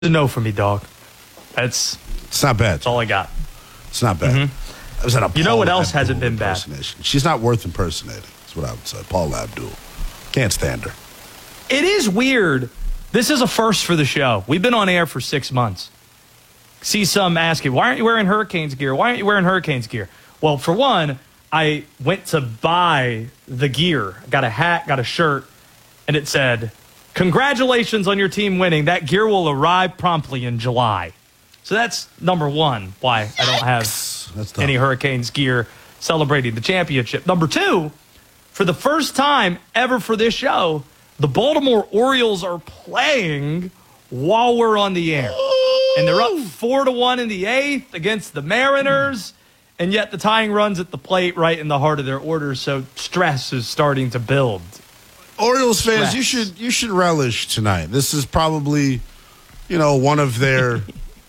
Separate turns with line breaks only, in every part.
a no for me, dog. It's
not bad.
That's all I got.
It's not bad.
Mm-hmm.
Was that
you know what else hasn't been bad?
She's not worth impersonating. That's what I would say. Paula Abdul. Can't stand her.
It is weird. This is a first for the show. We've been on air for 6 months. See some asking, why aren't you wearing Hurricanes gear? Why aren't you wearing Hurricanes gear? Well, for one, I went to buy the gear. I got a hat, got a shirt, and it said, congratulations on your team winning. That gear will arrive promptly in July. So that's number one, why I don't have any Hurricanes gear celebrating the championship. Number two, for the first time ever for this show, the Baltimore Orioles are playing while we're on the air. And they're up 4-1 in the eighth against the Mariners. And yet the tying runs at the plate right in the heart of their order. So stress is starting to build.
Orioles fans, you should relish tonight. This is probably, one of their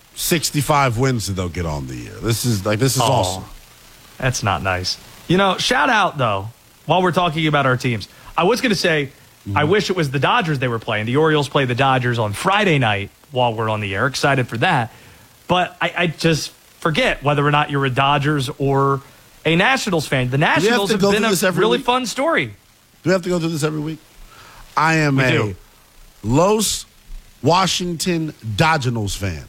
65 wins that they'll get on the year. This is awesome.
That's not nice. Shout out though, while we're talking about our teams. I was going to say, I wish it was the Dodgers they were playing. The Orioles play the Dodgers on Friday night while we're on the air. Excited for that. But I just forget whether or not you're a Dodgers or a Nationals fan. The Nationals have been a really fun story.
Do we have to go through this every week? I am a Los Washington Dodgers fan.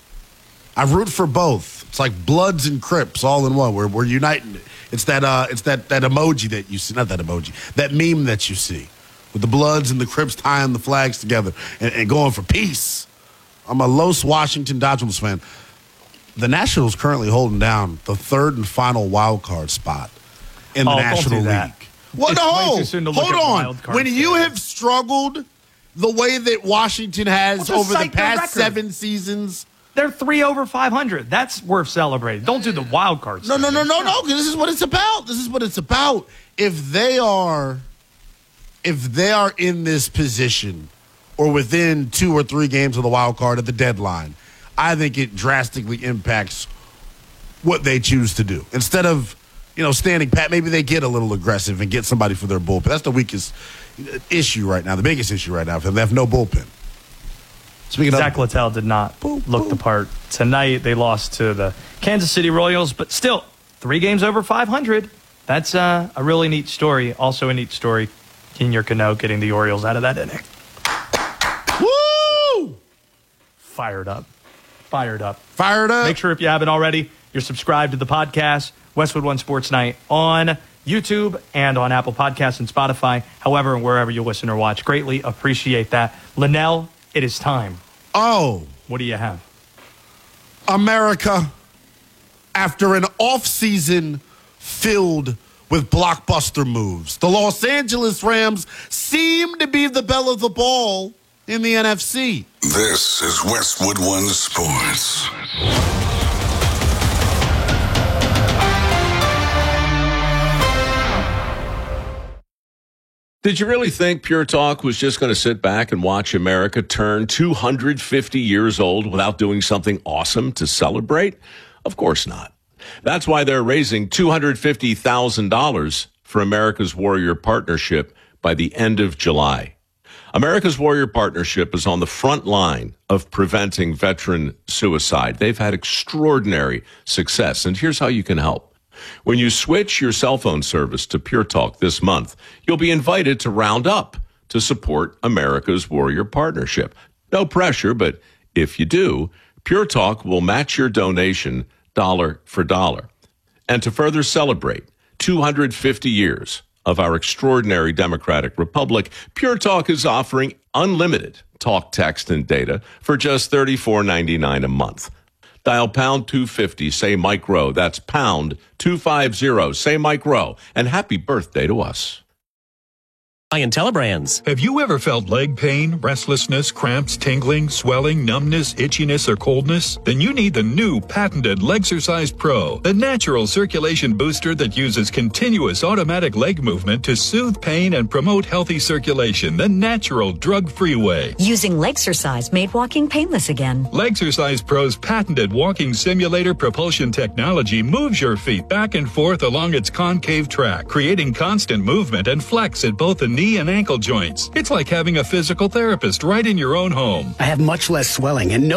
I root for both. It's like Bloods and Crips all in one. We're uniting. It's that emoji that you see. Not that emoji. That meme that you see. With the Bloods and the Crips tying the flags together and going for peace. I'm a Los Washington Dodgers fan. The Nationals currently holding down the third and final wild card spot in the National League. Well, hold on. When you have struggled the way that Washington has over the past 7 seasons.
They're 3 over 500. That's worth celebrating. Don't do the wild card stuff.
No. This is what it's about. This is what it's about. If they are in this position or within 2 or 3 games of the wild card at the deadline, I think it drastically impacts what they choose to do. Instead of, standing pat, maybe they get a little aggressive and get somebody for their bullpen. That's the weakest issue right now, the biggest issue right now, because they have no bullpen.
Zach Littell did not look the part tonight. They lost to the Kansas City Royals, but still 3 games over 500. That's a really neat story. Also a neat story, Kenyer Cano getting the Orioles out of that inning.
Woo!
Fired up.
Make
sure if you haven't already, you're subscribed to the podcast, Westwood One Sports Night, on YouTube and on Apple Podcasts and Spotify. However, and wherever you listen or watch. Greatly appreciate that. Linnell, it is time.
Oh.
What do you have?
America, after an offseason filled with blockbuster moves, the Los Angeles Rams seem to be the belle of the ball in the NFC.
This is Westwood One Sports.
Did you really think Pure Talk was just going to sit back and watch America turn 250 years old without doing something awesome to celebrate? Of course not. That's why they're raising $250,000 for America's Warrior Partnership by the end of July. America's Warrior Partnership is on the front line of preventing veteran suicide. They've had extraordinary success, and here's how you can help. When you switch your cell phone service to Pure Talk this month, you'll be invited to round up to support America's Warrior Partnership. No pressure, but if you do, Pure Talk will match your donation dollar for dollar. And to further celebrate 250 years of our extraordinary democratic republic, Pure Talk is offering unlimited talk, text, and data for just $34.99 a month. Dial pound 250, say Mike Rowe. That's pound 250, say Mike Rowe. And happy birthday to us.
Telebrands.
Have you ever felt leg pain, restlessness, cramps, tingling, swelling, numbness, itchiness, or coldness? Then you need the new patented Legsercise Pro, the natural circulation booster that uses continuous automatic leg movement to soothe pain and promote healthy circulation the natural drug-free way.
Using Legsercise made walking painless again.
Legsercise Pro's patented walking simulator propulsion technology moves your feet back and forth along its concave track, creating constant movement and flex at both the knee and ankle joints. It's like having a physical therapist right in your own home.
I have much less swelling and no